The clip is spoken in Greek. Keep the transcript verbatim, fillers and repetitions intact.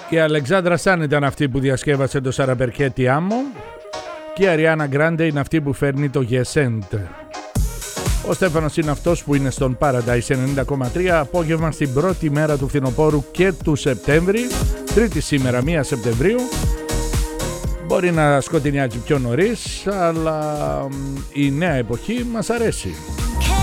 Η Αλεξάνδρα Σαν ήταν αυτή που διασκεύασε το Σαραπερκέτι Άμμο και η Αριάννα Γκράντε είναι αυτή που φέρνει το Γεσέντ. Ο Στέφανος είναι αυτός που είναι στον Paradise ενενήντα κόμμα τρία, απόγευμα στην πρώτη μέρα του φθινοπόρου και του Σεπτέμβρη, τρίτη σήμερα πρώτη Σεπτεμβρίου. Μπορεί να σκοτεινιάζει πιο νωρίς, αλλά η νέα εποχή μας αρέσει.